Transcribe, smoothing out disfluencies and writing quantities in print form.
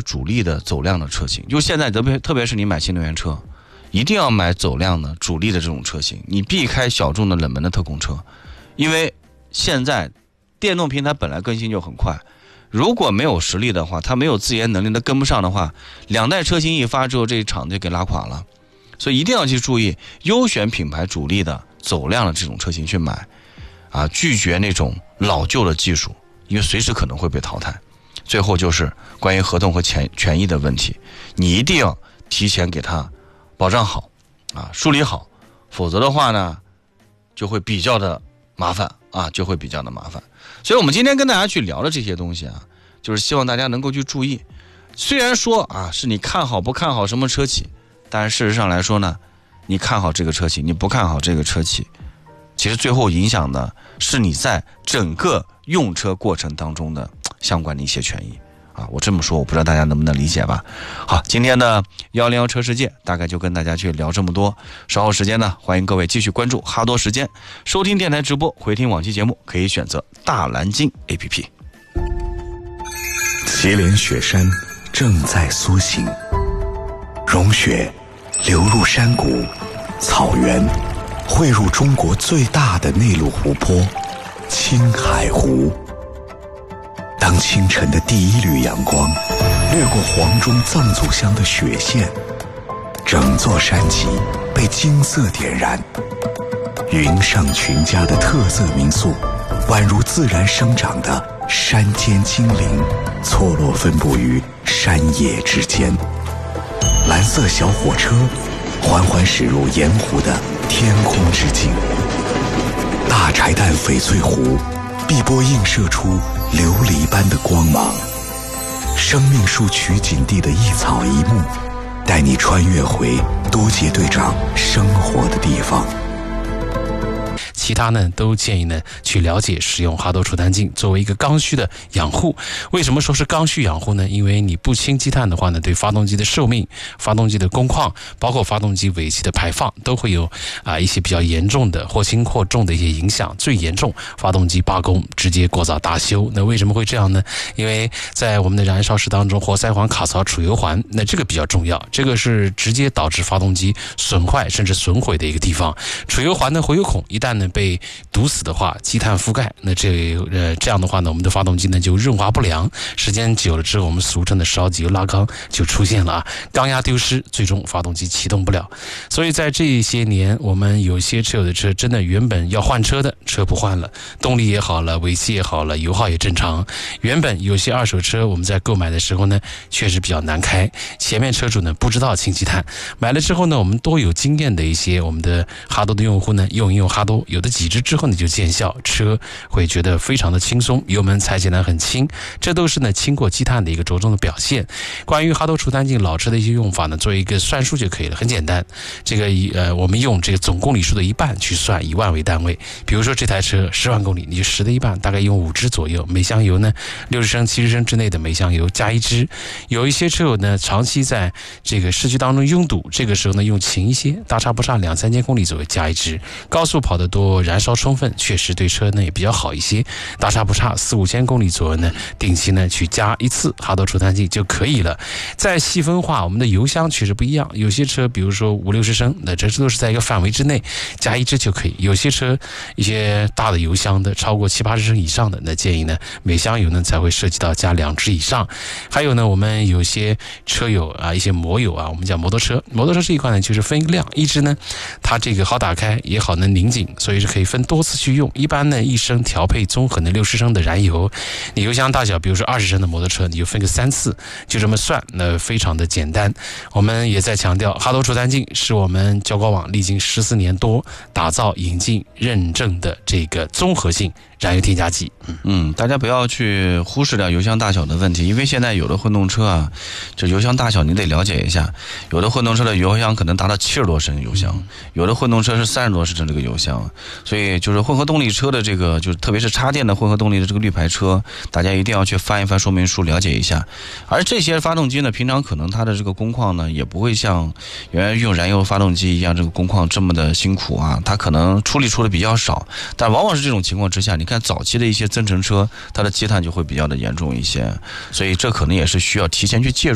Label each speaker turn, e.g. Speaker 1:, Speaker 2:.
Speaker 1: 主力的走量的车型。就现在特别是你买新能源车，一定要买走量的主力的这种车型，你避开小众的冷门的特供车，因为现在电动平台本来更新就很快，如果没有实力的话，它没有自研能力，它跟不上的话，2代车型一发之后，这一场就给拉垮了。所以一定要去注意优选品牌主力的走量的这种车型去买啊，拒绝那种老旧的技术，因为随时可能会被淘汰。最后就是关于合同和权益的问题，你一定要提前给它保障好啊，梳理好，否则的话呢就会比较的麻烦啊，就会比较的麻烦。所以我们今天跟大家去聊的这些东西啊，就是希望大家能够去注意。虽然说啊是你看好不看好什么车企，但是事实上来说呢，你看好这个车企，你不看好这个车企，其实最后影响的是你在整个用车过程当中的相关的一些权益啊。我这么说，我不知道大家能不能理解吧。好，今天的101车世界大概就跟大家去聊这么多。稍后时间呢，欢迎各位继续关注哈多时间，收听电台直播，回听往期节目可以选择大蓝鲸 APP。
Speaker 2: 祁连雪山正在苏醒，融雪流入山谷、草原，汇入中国最大的内陆湖泊青海湖。当清晨的第一缕阳光掠过黄钟藏族乡的雪线，整座山脊被金色点燃。云上群家的特色民宿，宛如自然生长的山间精灵，错落分布于山野之间。蓝色小火车缓缓驶入盐湖的天空之境，大柴旦翡翠湖碧波映射出琉璃般的光芒。生命树取景地的一草一木，带你穿越回多杰队长生活的地方。
Speaker 3: 其他呢都建议呢去了解使用哈多除碳净作为一个刚需的养护。为什么说是刚需养护呢？因为你不清积碳的话呢，对发动机的寿命、发动机的工况，包括发动机尾气的排放都会有一些比较严重的或轻或重的一些影响。最严重，发动机罢工，直接过早大修。那为什么会这样呢？因为在我们的燃烧室当中，活塞环、卡槽、储油环，那这个比较重要，这个是直接导致发动机损坏甚至损毁的一个地方。储油环的回油孔一旦呢被堵死的话，积碳覆盖，那这样的话呢，我们的发动机呢就润滑不良，时间久了之后，我们俗称的烧机油拉缸就出现了啊，缸压丢失，最终发动机启动不了。所以在这些年，我们有些车友的车真的原本要换车的车不换了，动力也好了，尾气也好了，油耗也正常。原本有些二手车我们在购买的时候呢，确实比较难开，前面车主呢不知道清积碳，买了之后呢，我们多有经验的一些我们的哈多的用户呢，用一用哈多，有的几支之后呢就见效，车会觉得非常的轻松，油门踩起来很轻，这都是呢轻过积碳的一个着重的表现。关于哈多除碳净老车的一些用法呢，做一个算数就可以了，很简单。这个我们用这个总公里数的一半去算，1万为单位。比如说这台车10万公里，你就10的一半，大概用5支左右，每箱油呢60升、70升之内的每箱油加1支。有一些车友呢长期在这个市区当中拥堵，这个时候呢用勤一些，大差不差2-3千公里左右加1支。高速跑得多，燃烧充分，确实对车呢也比较好一些，大差不差4-5千公里左右呢，定期呢去加一次哈多除碳净就可以了。再细分化，我们的油箱确实不一样，有些车比如说50-60升，那这都是在一个范围之内，加1支就可以。有些车一些大的油箱的超过70-80升以上的，那建议呢每箱油呢才会涉及到加2支以上。还有呢，我们有些车友啊，一些摩友啊，我们讲摩托车这一块呢就是分一个量，一支呢它这个好打开也好能拧紧，所以是可以分多次去用。一般呢1升调配综合的60升的燃油，你油箱大小比如说20升的摩托车，你就分个3次，就这么算，那非常的简单。我们也在强调，哈多除碳净是我们交高网历经14年多打造引进认证的这个综合性燃油添加剂。
Speaker 1: 大家不要去忽视掉油箱大小的问题，因为现在有的混动车啊，这油箱大小你得了解一下，有的混动车的油箱可能达到70多升油箱，有的混动车是30多升这个油箱，所以就是混合动力车的这个，就是特别是插电的混合动力的这个绿牌车，大家一定要去翻一翻说明书了解一下。而这些发动机呢，平常可能它的这个工况呢，也不会像原来用燃油发动机一样这个工况这么的辛苦啊，它可能出的比较少，但往往是这种情况之下，你看早期的一些增程车，它的积碳就会比较的严重一些，所以这可能也是需要提前去介入。